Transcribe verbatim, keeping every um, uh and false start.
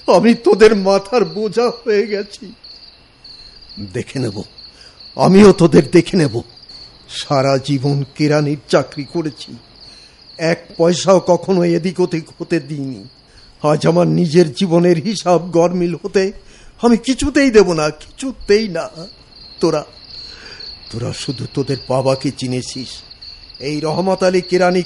আমি তোদের মাথার বোঝা হয়ে গেছি। দেখে নেব, আমিও তোদের দেখে নেব। সারা জীবন কেরানির চাকরি করেছি, এক পয়সাও কখনো এদিক ওদিক হতে দিইনি। আজ আমার নিজের জীবনের হিসাব গরমিল হতে আমি কিছুতেই দেব না, কিছুতেই না। তোরা তোরা শুধু তোদের বাবাকে চিনেছিস। এই রহমত আলী কেরানি